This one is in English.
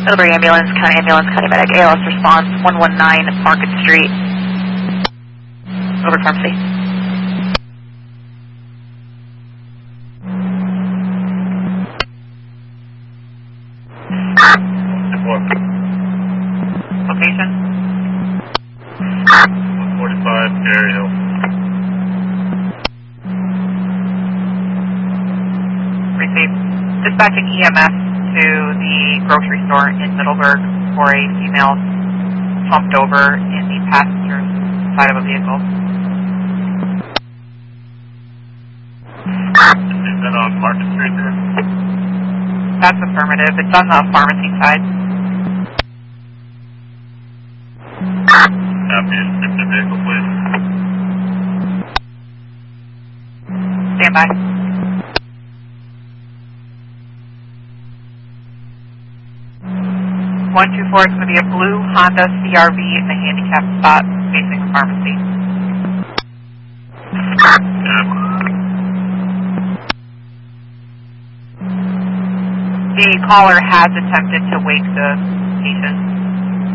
Middlebury Ambulance, County Medic, ALS response, 119 Market Street. Over pharmacy. Location? 145 Gary Hill. Received. Dispatching EMS to the grocery store in Middleburg for a female slumped over in the passenger side of a vehicle. Is that on Market Street there? That's affirmative. It's on the pharmacy side. Copy. Description of vehicle, please. Stand by. One two four is going to be a blue Honda CRV in the handicap spot facing the pharmacy. The caller has attempted to wake the patient.